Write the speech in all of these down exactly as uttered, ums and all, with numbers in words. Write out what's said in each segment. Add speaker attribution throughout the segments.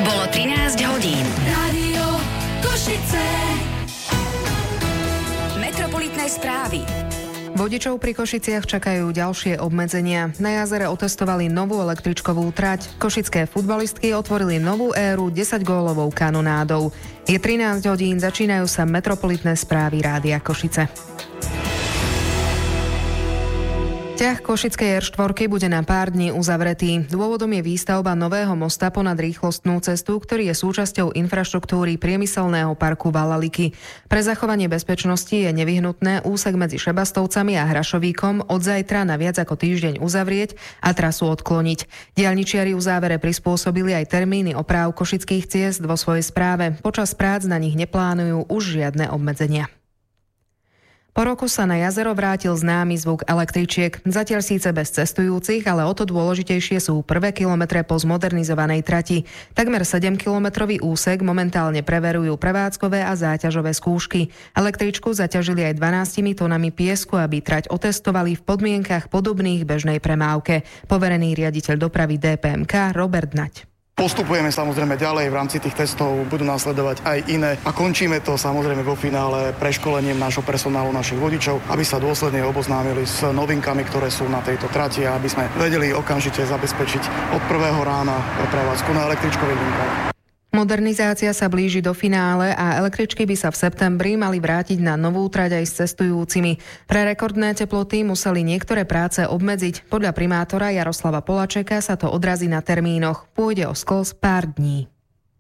Speaker 1: Bolo trinásť hodín. Rádio Košice. Metropolitné správy.
Speaker 2: Vodičov pri Košiciach čakajú ďalšie obmedzenia. Na jazere otestovali novú električkovú trať. Košické futbalistky otvorili novú éru desaťgólovou kanonádou. Je trinásť hodín, začínajú sa metropolitné správy Rádia Košice. Ťah Košickej er štyri bude na pár dní uzavretý. Dôvodom je výstavba nového mosta ponad rýchlostnú cestu, ktorý je súčasťou infraštruktúry priemyselného parku Valaliky. Pre zachovanie bezpečnosti je nevyhnutné úsek medzi Šebastovcami a Hrašovíkom od zajtra na viac ako týždeň uzavrieť a trasu odkloniť. Diaľničiari v závere prispôsobili aj termíny opráv košických ciest vo svojej správe. Počas prác na nich neplánujú už žiadne obmedzenia. Po roku sa na jazero vrátil známy zvuk električiek. Zatiaľ síce bez cestujúcich, ale o to dôležitejšie sú prvé kilometre po zmodernizovanej trati. Takmer sedemkilometrový úsek momentálne preverujú prevádzkové a záťažové skúšky. Električku zaťažili aj dvanástimi tonami piesku, aby trať otestovali v podmienkach podobných bežnej premávke. Poverený riaditeľ dopravy dé pé em ká Robert Nať.
Speaker 3: Postupujeme samozrejme ďalej, v rámci tých testov budú následovať aj iné a končíme to samozrejme vo finále preškolením nášho personálu, našich vodičov, aby sa dôsledne oboznámili s novinkami, ktoré sú na tejto trati a aby sme vedeli okamžite zabezpečiť od prvého rána prevádzku na električkových linkách.
Speaker 2: Modernizácia sa blíži do finále a električky by sa v septembri mali vrátiť na novú trať aj s cestujúcimi. Pre rekordné teploty museli niektoré práce obmedziť. Podľa primátora Jaroslava Polačeka sa to odrazí na termínoch. Pôjde o sklz pár dní.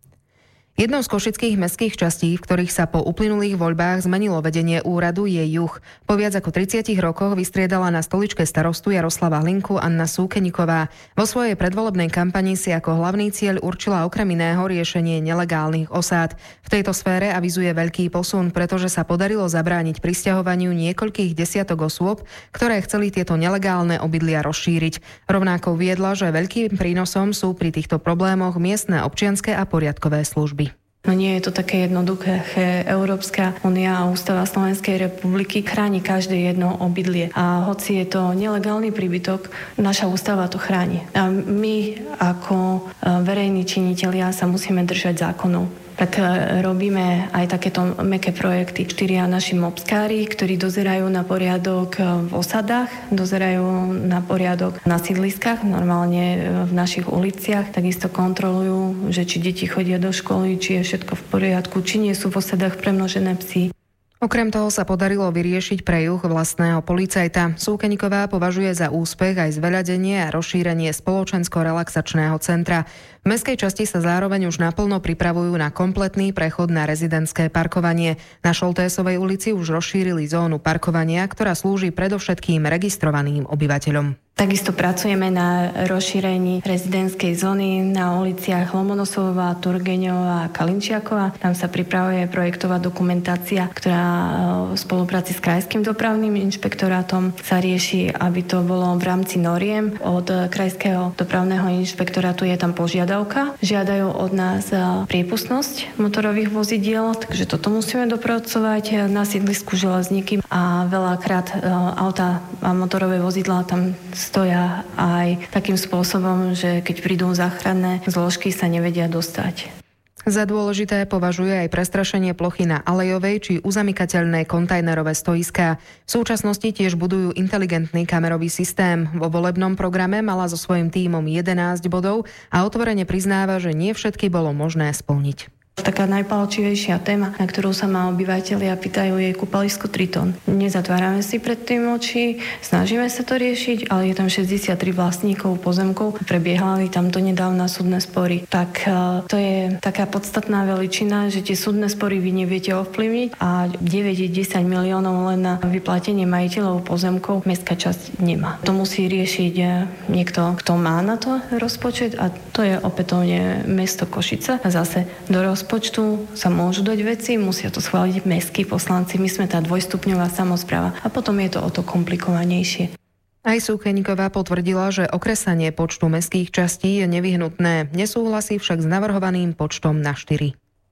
Speaker 2: Jednou z košických mestských častí, v ktorých sa po uplynulých voľbách zmenilo vedenie úradu, je juh. Po viac ako tridsiatich rokoch vystriedala na stoličke starostu Jaroslava Hlinku Anna Súkeniková. Vo svojej predvolebnej kampani si ako hlavný cieľ určila okrem iného riešenie nelegálnych osád. V tejto sfére avizuje veľký posun, pretože sa podarilo zabrániť prisťahovaniu niekoľkých desiatok osôb, ktoré chceli tieto nelegálne obydlia rozšíriť. Rovnako viedla, že veľkým prínosom sú pri týchto problémoch miestne občianske a poriadkové služby.
Speaker 4: No nie je to také jednoduché. Európska únia a ústava Slovenskej republiky chráni každé jedno obydlie. A hoci je to nelegálny príbytok, naša ústava to chráni. A my ako verejní činitelia sa musíme držať zákonov. Tak robíme aj takéto mäkké projekty. Štyria naši mobskári, ktorí dozerajú na poriadok v osadách, dozerajú na poriadok na sídliskách, normálne v našich uliciach. Takisto kontrolujú, že či deti chodia do školy, či je všetko v poriadku, či nie sú v osadách premnožené psy.
Speaker 2: Okrem toho sa podarilo vyriešiť pre juh vlastného policajta. Súkeniková považuje za úspech aj zveľadenie a rozšírenie spoločensko-relaxačného centra. V mestskej časti sa zároveň už naplno pripravujú na kompletný prechod na rezidentské parkovanie. Na Šoltésovej ulici už rozšírili zónu parkovania, ktorá slúži predovšetkým registrovaným obyvateľom.
Speaker 4: Takisto pracujeme na rozšírení rezidentskej zóny na uliciach Lomonosová, Turgeňová a Kalinčiaková. Tam sa pripravuje projektová dokumentácia, ktorá v spolupráci s Krajským dopravným inšpektorátom sa rieši, aby to bolo v rámci noriem. Od Krajského dopravného inšpektorátu je tam požiadavka. Žiadajú od nás priepustnosť motorových vozidiel, takže toto musíme dopracovať na sídlisku Železníky a veľakrát auta a motorové vozidlá tam stoja aj takým spôsobom, že keď prídu záchranné zložky, sa nevedia dostať.
Speaker 2: Za dôležité považuje aj prestrašenie plochy na Alejovej či uzamykateľné kontajnerové stojiská. V súčasnosti tiež budujú inteligentný kamerový systém. Vo volebnom programe mala so svojím tímom jedenásť bodov a otvorene priznáva, že nie všetky bolo možné splniť.
Speaker 4: Taká najpálčivejšia téma, na ktorú sa ma obyvateľia pýtajú, je kúpalisko Triton. Nezatvárame si pred tým oči, snažíme sa to riešiť, ale je tam šesťdesiattri vlastníkov pozemkov, prebiehali tam donedávna súdne spory. Tak to je taká podstatná veličina, že tie súdne spory vy neviete ovplyvniť a deväť až desať miliónov len na vyplatenie majiteľov pozemkov mestská časť nemá. To musí riešiť niekto, kto má na to rozpočet, a to je opätovne mesto Košice. A zase do rozpočtu počtu sa môžu dať veci, musia to schváliť mestskí poslanci. My sme tá dvojstupňová samospráva a potom je to o to komplikovanejšie.
Speaker 2: Aj Súkeniková potvrdila, že okresanie počtu mestských častí je nevyhnutné. Nesúhlasí však s navrhovaným počtom na štyri.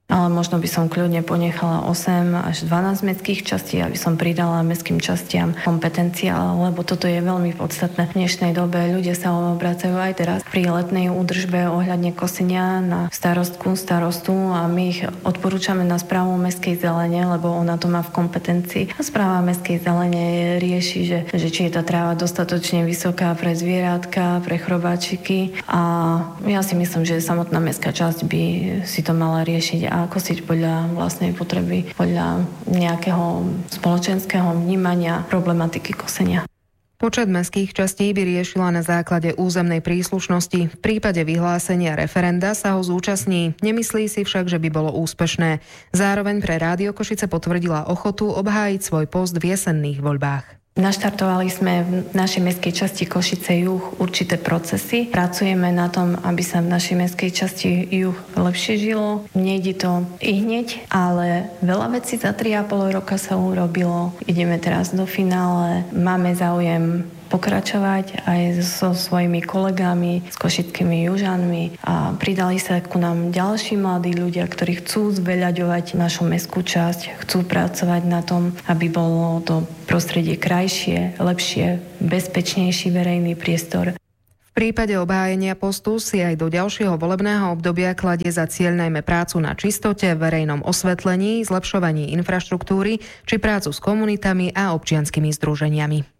Speaker 4: Ale možno by som kľudne ponechala osem až dvanásť mestských častí, aby som pridala mestským častiam kompetenciál, lebo toto je veľmi podstatné. V dnešnej dobe ľudia sa obracajú aj teraz pri letnej údržbe ohľadne kosenia na starostku, starostu a my ich odporúčame na správu mestskej zelene, lebo ona to má v kompetencii. A správa mestskej zelene rieši, že, že či je tá tráva dostatočne vysoká pre zvieratka, pre chrobáčiky, a ja si myslím, že samotná mestská časť by si to mala riešiť a kosiť podľa vlastnej potreby, podľa nejakého spoločenského vnímania problematiky kosenia.
Speaker 2: Počet mestských častí by riešila na základe územnej príslušnosti. V prípade vyhlásenia referenda sa ho zúčastní. Nemyslí si však, že by bolo úspešné. Zároveň pre Rádio Košice potvrdila ochotu obhájiť svoj post v jesenných voľbách.
Speaker 4: Naštartovali sme v našej mestskej časti Košice Juh určité procesy. Pracujeme na tom, aby sa v našej mestskej časti Juh lepšie žilo. Nejde to i hneď, ale veľa vecí za tri a pol roka sa urobilo. Ideme teraz do finále. Máme záujem pokračovať aj so svojimi kolegami, s košickými južanmi, a pridali sa ku nám ďalší mladí ľudia, ktorí chcú zveľaďovať našu mestskú časť, chcú pracovať na tom, aby bolo to prostredie krajšie, lepšie, bezpečnejší verejný priestor.
Speaker 2: V prípade obhájenia postu si aj do ďalšieho volebného obdobia kladie za cieľ najmä prácu na čistote, verejnom osvetlení, zlepšovaní infraštruktúry či prácu s komunitami a občianskymi združeniami.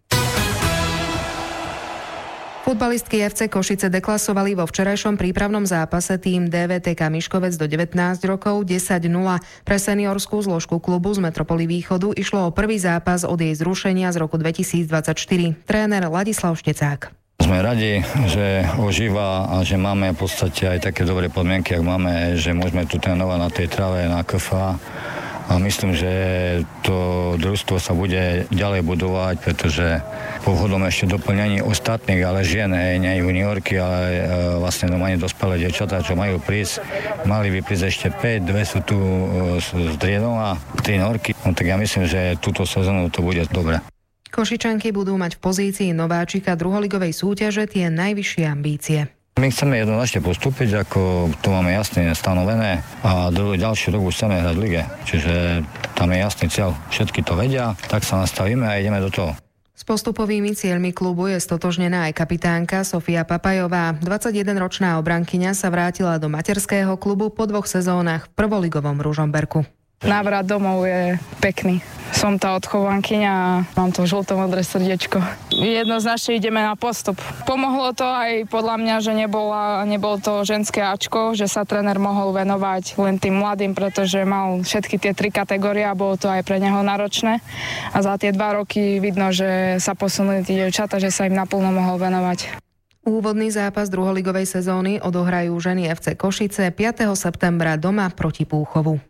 Speaker 2: Futbalistky ef cé Košice deklasovali vo včerajšom prípravnom zápase tým dé vé té ká Miškovec do devätnásť rokov desať nula. Pre seniorskú zložku klubu z Metropoly Východu išlo o prvý zápas od jej zrušenia z roku dvetisícdvadsaťštyri. Tréner Ladislav Štecák.
Speaker 5: Sme radi, že ožíva a že máme v podstate aj také dobré podmienky, ak máme, že môžeme tu trénovať na tej trave, na ká ef á. A myslím, že to družstvo sa bude ďalej budovať, pretože po vhodom ešte doplnení ostatných, ale žien, nie juniorky, ale e, vlastne normálne dospelé dievčatá, čo majú prísť, mali by prísť ešte päť, dve sú tu e, z Driedom a tri norky. No tak ja myslím, že túto sezónu to bude dobre.
Speaker 2: Košičanky budú mať v pozícii nováčika druholigovej súťaže tie najvyššie ambície.
Speaker 5: My chceme jednoznačne postúpiť, ako to máme jasne stanovené, a druhý ďalší rok už chceme hrať v lige. Čiže tam je jasný cieľ. Všetky to vedia, tak sa nastavíme a ideme do toho.
Speaker 2: S postupovými cieľmi klubu je stotožnená aj kapitánka Sofia Papajová. dvadsaťjedenročná obrankyňa sa vrátila do materského klubu po dvoch sezónach v prvoligovom Ružomberku.
Speaker 6: Návrat domov je pekný. Som tá odchovankyňa a mám to žlto-modré srdiečko. Jednoznačne ideme na postup. Pomohlo to aj podľa mňa, že nebola, nebol to ženské Ačko, že sa tréner mohol venovať len tým mladým, pretože mal všetky tie tri kategórie a bolo to aj pre neho náročné. A za tie dva roky vidno, že sa posunuli tie dievčatá, že sa im naplno mohol venovať.
Speaker 2: Úvodný zápas druholigovej sezóny odohrajú ženy ef cé Košice piateho septembra doma proti Púchovu.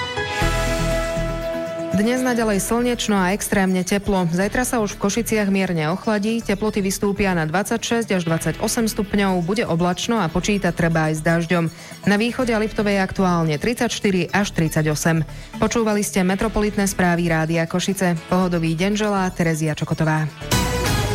Speaker 2: Dnes naďalej slnečno a extrémne teplo. Zajtra sa už v Košiciach mierne ochladí, teploty vystúpia na dvadsaťšesť až dvadsaťosem stupňov, bude oblačno a počítať treba aj s dažďom. Na východe a Liptovej aktuálne tridsaťštyri až tridsaťosem. Počúvali ste metropolitné správy Rádia Košice. Pohodový deň želá Terezia Čokotová.